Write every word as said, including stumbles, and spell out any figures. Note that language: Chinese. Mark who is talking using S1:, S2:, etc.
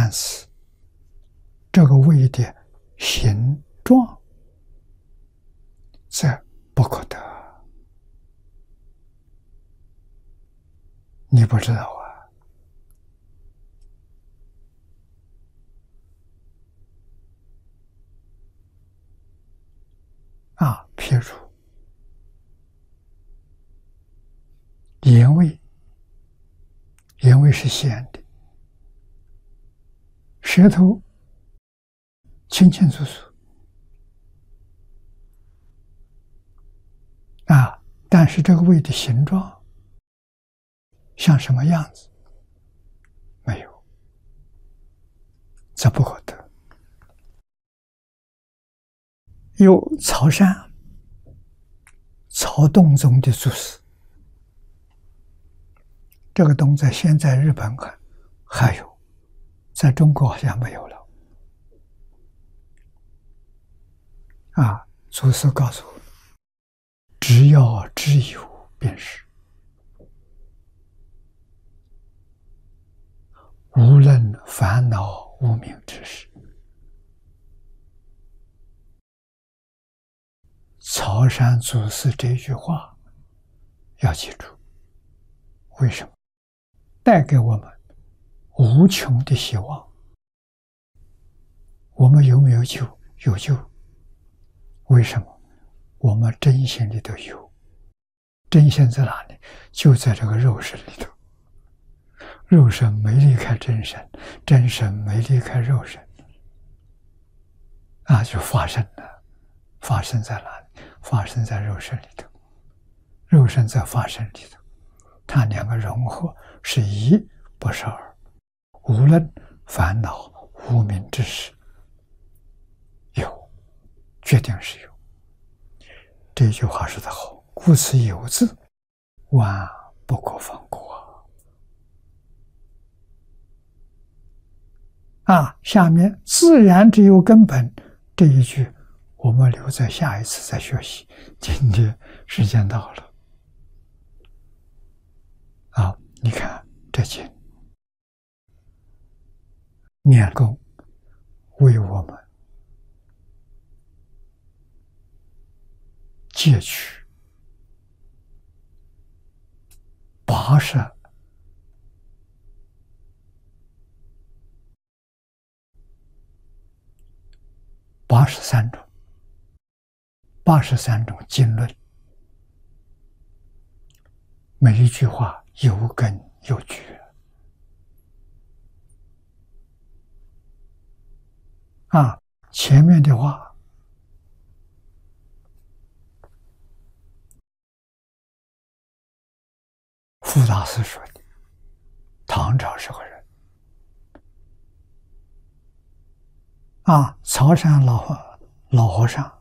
S1: 但是这个胃的形状则不可得。你不知道啊？啊，譬如盐味，盐味是咸的，舌头清清楚楚啊，但是这个胃的形状像什么样子？没有，这不可得。有曹山、曹洞宗的注释，这个洞在现在日本还还有，在中国好像没有了。啊，注释告诉我，只要知有便是，无论烦恼无明之事。曹山祖师这句话要记住，为什么？带给我们无穷的希望。我们有没有救？有救。为什么？我们真心里头有。真心在哪里？就在这个肉身里头。肉身没离开真身，真身没离开肉身，啊，就发生了。发生在哪里？发生在肉身里头。肉身在法身里头，它两个融合是一，不是二。无论烦恼无明之事，有，决定是有。这句话说得好，故此有字，万不可放过。啊，下面自然只有根本这一句，我们留在下一次再学习。今天时间到了，啊，你看这经念功为我们戒取八十八十三种八十三种经论，每一句话有根有据。啊，前面的话傅大师说的，唐朝时候人啊，曹山老和老和尚